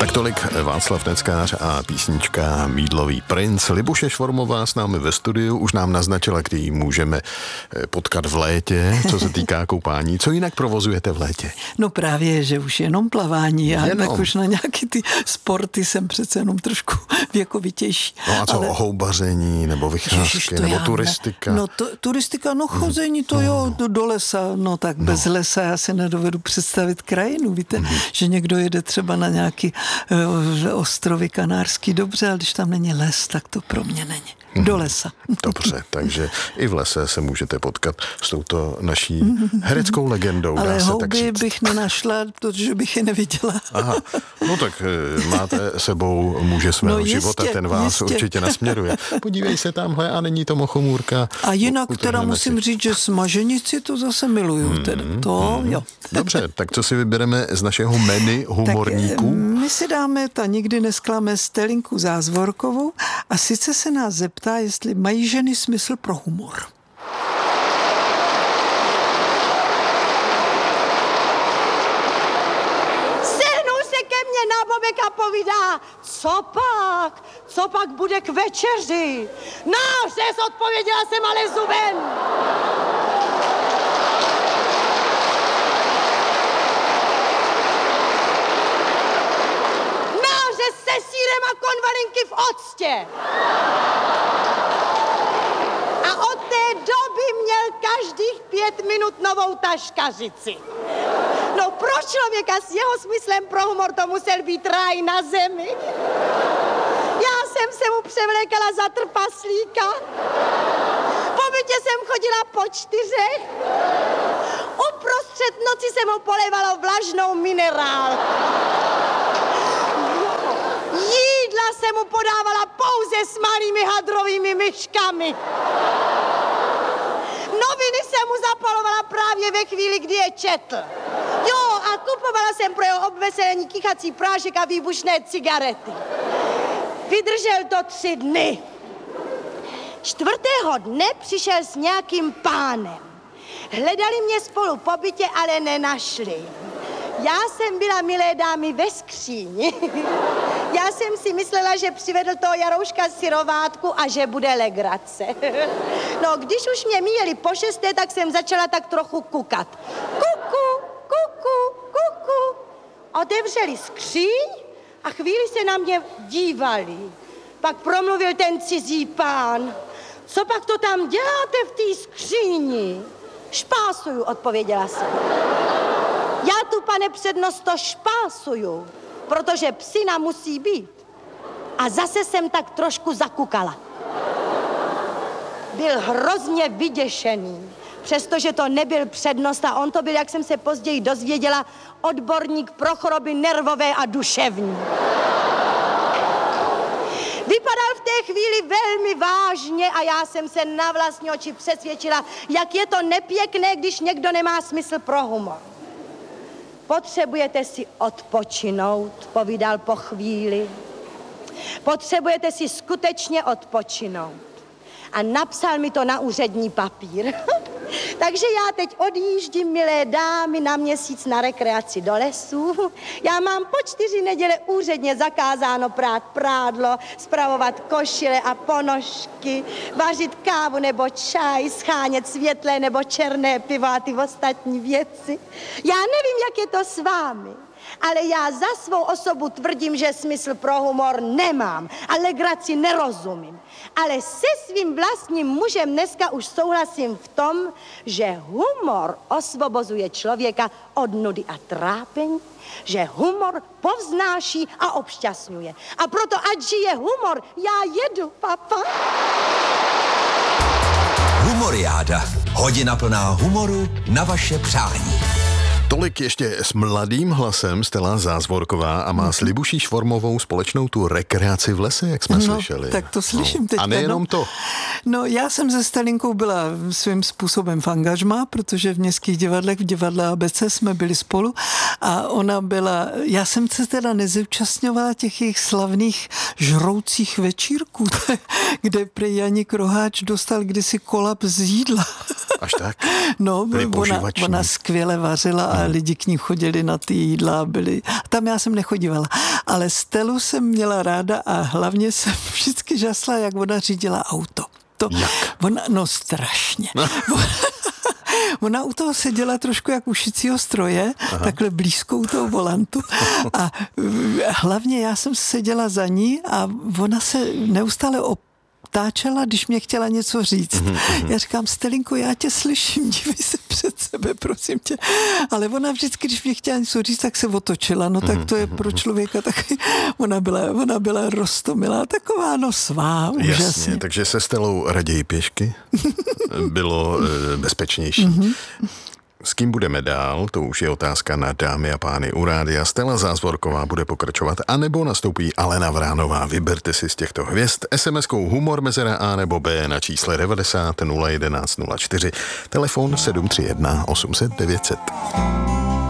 Tak tolik Václav Neckář a písnička Mýdlový princ. Libuše Švormová s námi ve studiu už nám naznačila, kde ji můžeme potkat v létě, co se týká koupání. Co jinak provozujete v létě? No právě, že už jenom plavání a tak už na nějaký ty sporty jsem přece jenom trošku věkovitější. No a co, houbaření nebo vycházky nebo turistika? No turistika, chození to jo, do lesa, no tak bez lesa já si nedovedu představit krajinu, víte, že někdo jede třeba na nějaký ostrovy kanárský, dobře, ale když tam není les, tak to pro mě není. Do lesa. Dobře, takže i v lese se můžete potkat s touto naší hereckou legendou. Ale dá se houby tak říct. bych nenašla, protože bych je neviděla. Aha, no tak máte sebou muže svého života, ten vás určitě nasměruje. Podívej se tamhle a není to mochomůrka. A jinak teda musím říct, že smaženici to zase miluju. Jo. Dobře, tak co si vybereme z našeho menu humorníků? Tak my si dáme, nikdy nesklame, Stelinku Zázvorkovou a sice se nás zeptá, jestli mají ženy smysl pro humor. Sehnul se ke mně na bobek a povídá, co pak bude k večeři? Nářez, odpověděla jsem, ale zubem. Nářez se sýrem a konvalinky v octě. A od té doby měl každých 5 minut novou taškařici. No pro člověka s jeho smyslem pro humor to musel být ráj na zemi. Já jsem se mu převlékala za trpaslíka. Po bytě jsem chodila po 4. Uprostřed noci jsem mu polévala vlažnou minerálku. Jídla jsem mu podávala pouze s malými hadrovými myškami. Noviny jsem mu zapalovala právě ve chvíli, kdy je četl. Jo, a kupovala jsem pro jeho obveselení kychací prášek a výbušné cigarety. Vydržel to 3 dny. 4. dne přišel s nějakým pánem. Hledali mě spolu po bytě, ale nenašli. Já jsem byla, milé dámy, ve skříni. Já jsem si myslela, že přivedl toho Jarouška syrovátku a že bude legrace. No, když už mě míjeli po 6., tak jsem začala tak trochu kukat. Kuku, kuku, kuku. Otevřeli skříň a chvíli se na mě dívali. Pak promluvil ten cizí pán. Co pak to tam děláte v té skříni? Špásuju, odpověděla jsem. Já tu, pane přednosto, špásuju, protože psina musí být. A zase jsem tak trošku zakukala. Byl hrozně vyděšený, přestože to nebyl přednosta, on to byl, jak jsem se později dozvěděla, odborník pro choroby nervové a duševní. Vypadal v té chvíli velmi vážně a já jsem se na vlastní oči přesvědčila, jak je to nepěkné, když někdo nemá smysl pro humor. Potřebujete si odpočinout, povídal po chvíli. Potřebujete si skutečně odpočinout. A napsal mi to na úřední papír. Takže já teď odjíždím, milé dámy, na měsíc na rekreaci do lesů. Já mám po 4 neděle úředně zakázáno prát prádlo, spravovat košile a ponožky, vařit kávu nebo čaj, schánět světlé nebo černé pivo a ty ostatní věci. Já nevím, jak je to s vámi, ale já za svou osobu tvrdím, že smysl pro humor nemám a legraci nerozumím. Ale se svým vlastním mužem dneska už souhlasím v tom, že humor osvobozuje člověka od nudy a trápení, že humor povznáší a obšťastňuje. A proto, ať žije humor, já jedu, papa. Humoriáda. Hodina plná humoru na vaše přání. Tolik ještě s mladým hlasem Stella Zázvorková a má s Libuší Švormovou společnou tu rekreaci v lese, jak jsme slyšeli. Tak to slyším teď. A nejenom to. No, já jsem se Stelinkou byla svým způsobem v angažmá, protože v městských divadlech, v divadle ABC jsme byli spolu a ona byla, já jsem se teda nezúčastňovala těch jejich slavných žroucích večírků, kde prý Janík Roháč dostal kdysi kolaps z jídla. Až tak? No, ona skvěle vařila a lidi k ní chodili na ty jídla a byli. Tam já jsem nechodívala. Ale Stelu jsem měla ráda a hlavně jsem vždycky žasla, jak ona řídila auto. No strašně. Ona u toho seděla trošku jak u šicího stroje, takhle blízko u toho volantu a hlavně já jsem seděla za ní a ona se neustále otáčela, když mě chtěla něco říct. Já říkám, Stelinko, já tě slyším, dívej se před sebe, prosím tě. Ale ona vždycky, když mě chtěla něco říct, tak se otočila. No tak to je pro člověka taky. Ona byla roztomilá, taková svá, úžasně. Jasně, takže se Stelou raději pěšky bylo bezpečnější. S kým budeme dál, to už je otázka na dámy a pány u rádia. Stella Zázvorková bude pokračovat, anebo nastoupí Alena Vránová. Vyberte si z těchto hvězd SMS-kou humor mezera A nebo B na čísle 90 011 04, telefon 731 800 900.